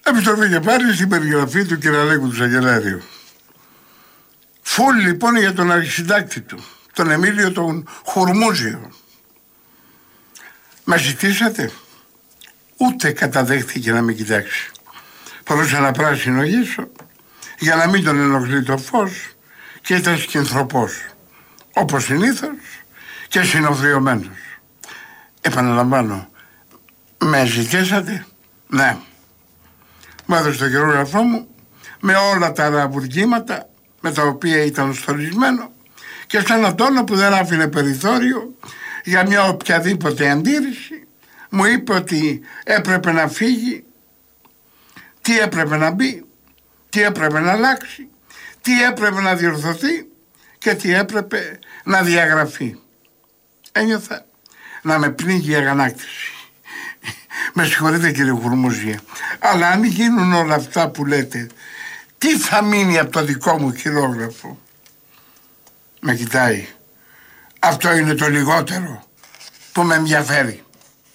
Επιστροφή και πάλι στην περιγραφή του Κυραλέκου του Σαγγελάριου. Φουλ λοιπόν για τον αρχισυντάκτη του, τον Εμίλιο τον Χουρμούζιο. Με ζητήσατε? Ούτε καταδέχτηκε να με κοιτάξει. Μπορούσα να πράσινογήσω για να μην τον ενοχλεί το φως και ήταν σκηνθρωπός, όπως συνήθως και συνοφριωμένος. Επαναλαμβάνω, με ζητήσατε? Ναι. Μου έδωσε το χειρόγραφό μου με όλα τα ραβουργήματα με τα οποία ήταν στολισμένο και σε έναν τόνο που δεν άφηνε περιθώριο για μια οποιαδήποτε αντίρρηση. Μου είπε ότι έπρεπε να φύγει, τι έπρεπε να μπει, τι έπρεπε να αλλάξει, τι έπρεπε να διορθωθεί και τι έπρεπε να διαγραφεί. Ένιωθα να με πνίγει η αγανάκτηση. Με συγχωρείτε κύριε Χουρμούζια, αλλά αν γίνουν όλα αυτά που λέτε, τι θα μείνει από το δικό μου χειρόγραφο? Με κοιτάει. Αυτό είναι το λιγότερο που με ενδιαφέρει.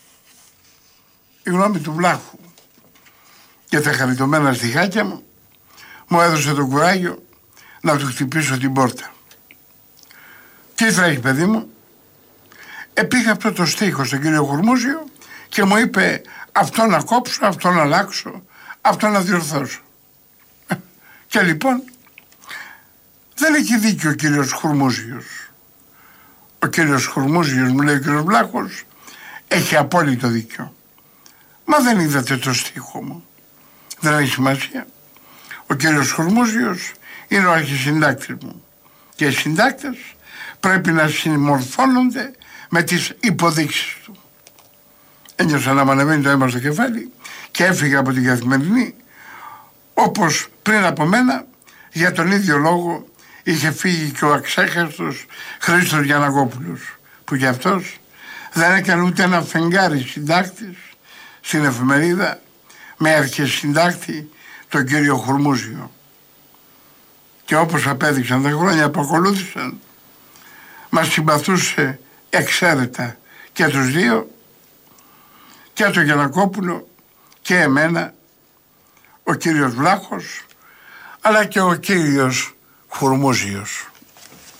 Η γνώμη του Βλάχου και τα χαριτωμένα στιχάκια μου έδωσε το κουράγιο να του χτυπήσω την πόρτα. Τι θα έχει παιδί μου? Πήγα αυτό το στίχο στον κύριο Χουρμούζιο και μου είπε αυτό να κόψω, αυτό να αλλάξω, αυτό να διορθώσω. Και λοιπόν δεν έχει δίκιο ο κύριος Χουρμούζιος. Ο κύριος Χουρμούζιος, μου λέει ο κύριος Βλάχος, έχει απόλυτο δίκιο. Μα δεν είδατε το στίχο μου? Δεν έχει σημασία. Ο κύριος Χουρμούζιος είναι ο αρχισυντάκτης μου και οι συντάκτες πρέπει να συμμορφώνονται με τις υποδείξεις του. Ένιωσα να μ' ανεβαίνει το αίμα στο κεφάλι και έφυγα από την Καθημερινή, όπως πριν από μένα για τον ίδιο λόγο είχε φύγει και ο αξέχαστος Χρήστος Γιαννακόπουλος, που κι αυτός δεν έκανε ούτε ένα φεγγάρι συντάκτης στην εφημερίδα με αρχισυντάκτη τον κύριο Χουρμούζιο. Και όπως απέδειξαν τα χρόνια που ακολούθησαν, μας συμπαθούσε εξαίρετα και τους δύο, και τον Γιαννακόπουλο και εμένα, ο κύριος Βλάχος, αλλά και ο κύριος Χουρμούζιος.